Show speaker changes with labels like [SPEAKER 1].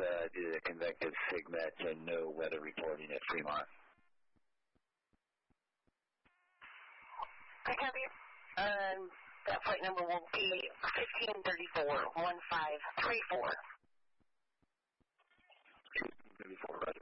[SPEAKER 1] due to the convective SIGMET and no weather reporting at Fremont.
[SPEAKER 2] I copy. That flight number will be 1534, 1534.
[SPEAKER 1] 1534, right.